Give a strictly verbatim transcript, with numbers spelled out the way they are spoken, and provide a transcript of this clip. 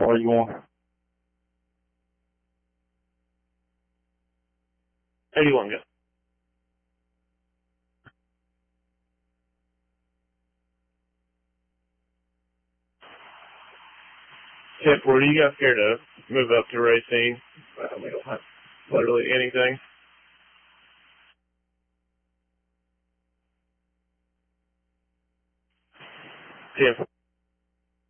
Where you going? eighty-one, go. Tip, where do you guys care to move up to Racine? Uh, we don't have literally anything. Tip.